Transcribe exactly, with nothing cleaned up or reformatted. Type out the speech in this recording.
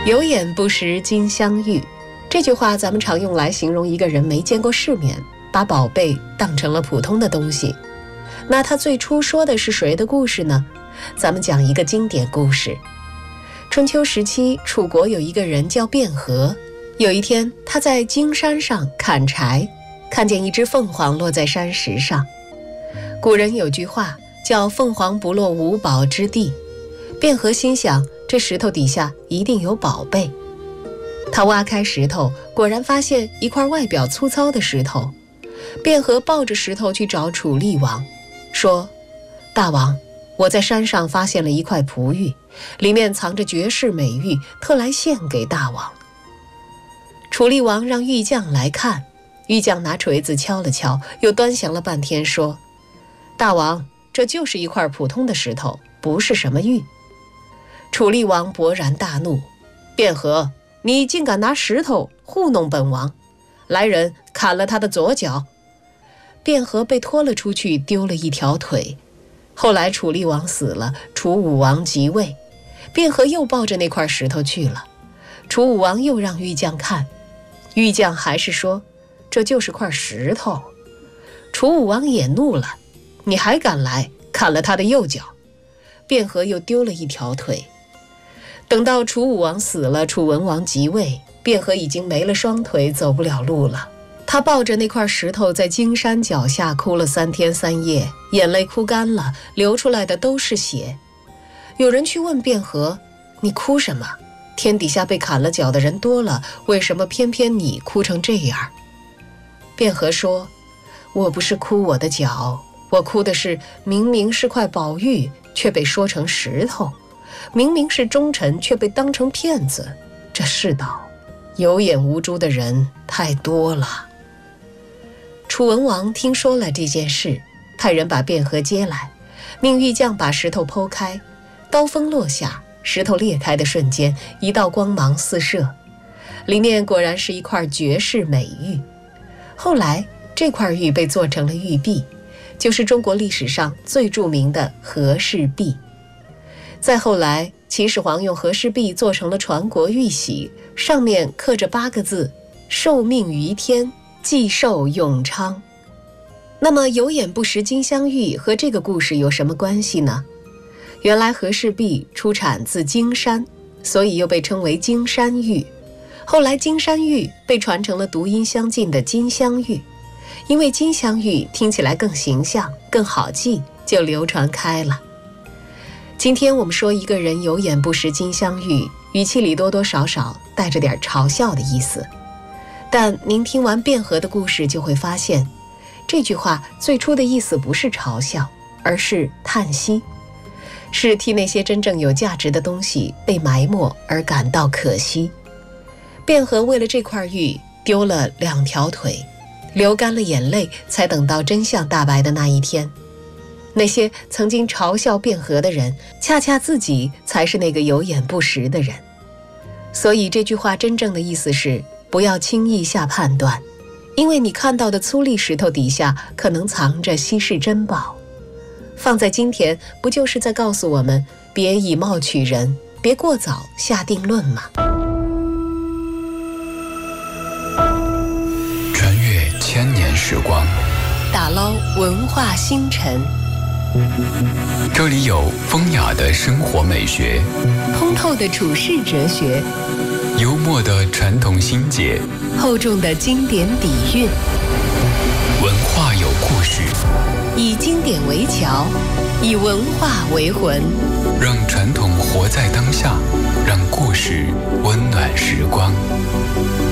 有眼不识金镶玉，这句话咱们常用来形容一个人没见过世面，把宝贝当成了普通的东西。那他最初说的是谁的故事呢？咱们讲一个经典故事。春秋时期，楚国有一个人叫卞和。有一天，他在荆山上砍柴，看见一只凤凰落在山石上。古人有句话叫凤凰不落无宝之地，卞和心想这石头底下一定有宝贝。他挖开石头，果然发现一块外表粗糙的石头。卞和抱着石头去找楚厉王，说：大王，我在山上发现了一块璞玉，里面藏着绝世美玉，特来献给大王。楚厉王让玉匠来看，玉匠拿锤子敲了敲，又端详了半天，说：大王，这就是一块普通的石头，不是什么玉。楚厉王勃然大怒：卞和，你竟敢拿石头糊弄本王！来人，砍了他的左脚。卞和被拖了出去，丢了一条腿。后来楚厉王死了，楚武王即位，卞和又抱着那块石头去了。楚武王又让玉匠看，玉匠还是说这就是块石头。楚武王也怒了：你还敢来，砍了他的右脚。卞和又丢了一条腿。等到楚武王死了，楚文王即位，卞和已经没了双腿，走不了路了。他抱着那块石头在荆山脚下哭了三天三夜，眼泪哭干了，流出来的都是血。有人去问卞和：你哭什么？天底下被砍了脚的人多了，为什么偏偏你哭成这样？卞和说：我不是哭我的脚，我哭的是明明是块宝玉，却被说成石头；明明是忠臣，却被当成骗子。这世道有眼无珠的人太多了。楚文王听说了这件事，派人把卞和接来，命玉匠把石头剖开。刀锋落下，石头裂开的瞬间，一道光芒四射，里面果然是一块绝世美玉。后来这块玉被做成了玉璧，就是中国历史上最著名的和氏璧。再后来，秦始皇用和氏璧做成了传国玉玺，上面刻着八个字：受命于天，既寿永昌。那么有眼不识金镶玉和这个故事有什么关系呢？原来和氏璧出产自荆山，所以又被称为荆山玉。后来荆山玉被传成了读音相近的金镶玉，因为金镶玉听起来更形象更好记，就流传开了。今天我们说一个人有眼不识金镶玉，语气里多多少少带着点嘲笑的意思。但您听完卞和的故事就会发现，这句话最初的意思不是嘲笑，而是叹息，是替那些真正有价值的东西被埋没而感到可惜。卞和为了这块玉丢了两条腿，流干了眼泪，才等到真相大白的那一天。那些曾经嘲笑卞和的人，恰恰自己才是那个有眼不识的人。所以这句话真正的意思是，不要轻易下判断，因为你看到的粗砺石头底下可能藏着稀世珍宝。放在今天，不就是在告诉我们，别以貌取人，别过早下定论吗？ 穿越千年时光， 打捞文化星辰， 这里有风雅的生活美学， 通透的处世哲学， 幽默的传统心结， 厚重的经典底蕴。 文化有故事， 以经典为桥，以文化为魂， 让传统活在当下，让故事温暖时光。